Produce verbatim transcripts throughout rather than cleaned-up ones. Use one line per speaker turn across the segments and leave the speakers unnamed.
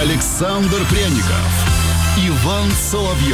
Александр Пряников, Иван Соловьев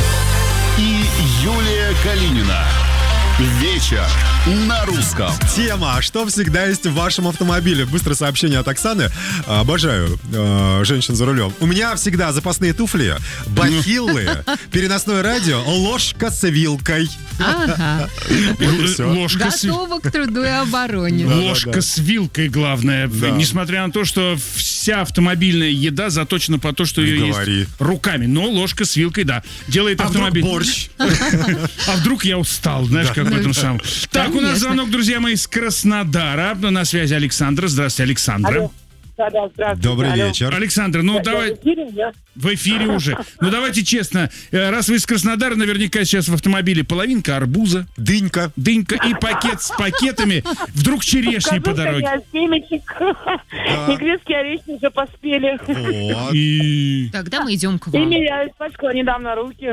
и Юлия Калинина. Вечер на русском.
Тема: что всегда есть в вашем автомобиле? Быстрое сообщение от Оксаны. Обожаю э, женщин за рулем. У меня всегда запасные туфли, бахиллы, переносное радио, ложка с вилкой.
Ага.
Ложка с...
Готова к труду и обороне.
Ложка
да, да.
с вилкой, главное.
Да.
Несмотря на то, что вся автомобильная еда заточена по то, что
Не
ее
говори.
есть руками. Но ложка с вилкой, да, делает
А
автомобиль.
вдруг борщ?
А вдруг я устал, знаешь, как в этом самом. Так, у нас
Конечно.
звонок, друзья мои, из Краснодара. На связи Александра. Здравствуйте, Александра.
Алло. Да, да, здравствуйте.
Добрый
Алло.
вечер.
Александра, ну
Я
давай...
в эфире, я-
В эфире уже. Ну давайте честно, э, раз вы из Краснодара, наверняка сейчас в автомобиле половинка арбуза,
Дынька.
дынька и пакет с пакетами. Вдруг черешни по
Покажу,
дороге.
что я семечек. И грецкие орехи уже поспели.
Вот.
И...
Тогда мы идем к
И
вам.
я испачкала недавно руки.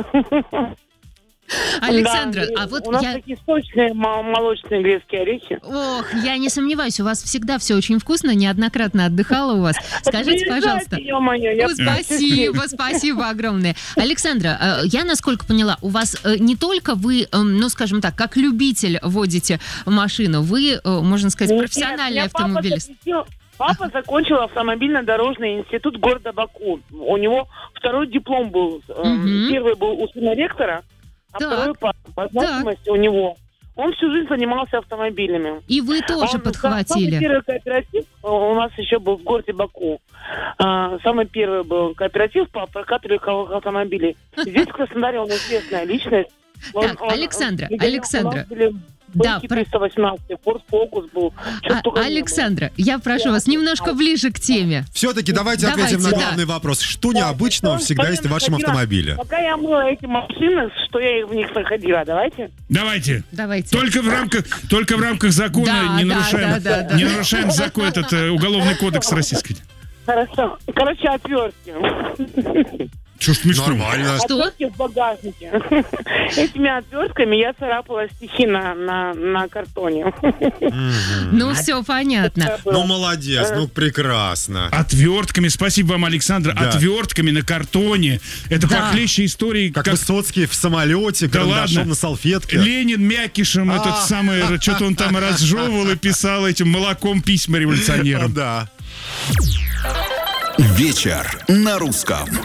Александра,
Да,
а вот
у нас
я...
такие сочные мо- молочные грецкие орехи.
Ох, я не сомневаюсь, у вас всегда все очень вкусно, неоднократно отдыхала у вас. Скажите, пожалуйста.
Ё-моё, я-
Ну, спасибо, спасибо огромное. Александра, э, я, насколько поняла, у вас э, не только вы, э, ну, скажем так, как любитель водите машину, вы, э, можно сказать,
Нет,
профессиональный
меня папа
автомобилист.
запретил- Папа закончил автомобильно-дорожный институт города Баку. У него второй диплом был. э,
Мгм.
Первый был у сына ректора, а
Так.
второй по, по значимости у него. Он всю жизнь занимался автомобилями.
И вы тоже
Он- Самый
подхватили.
первый кооператив э, у нас еще был в городе Баку. А, Самый первый был кооператив по прокату легковых автомобилей. Здесь, в Краснодаре, он известная личность. Он-
Так,
он-
Александра,
он-
Александра.
у нас были
Да,
Бэхи
про-
триста восемнадцать, Ford Focus был. Чё
А,
только не было.
Александра, я прошу вас немножко ближе к теме.
Все-таки давайте
Давайте,
ответим на
да.
главный вопрос. Что необычного
Что
всегда
я
есть в вашем
находила-
автомобиле?
Пока я мыла эти машины, что я в них находила, давайте.
Давайте.
Давайте.
Только в рамках, только в рамках закона
Да,
не
да,
нарушаем,
да, да, да.
не нарушаем закон, этот э, уголовный кодекс российский.
Хорошо. Короче, отвертки.
Что ж смешно?
Нормально.
Что?
Отвертки в багажнике. Этими отвертками я царапала стихи на, на, на картоне.
Ну, все понятно.
Ну, молодец, ну, прекрасно.
Отвертками, спасибо вам, Александр,
Да.
отвертками на картоне. Это
Да.
похлеще истории,
Как,
как,
Высоцкий в самолете,
Да
карандашом
ладно.
на салфетке.
Ленин мякишем
А.
этот самый, что-то он там разжевывал и писал этим молоком письма революционерам.
Да.
Вечер на русском.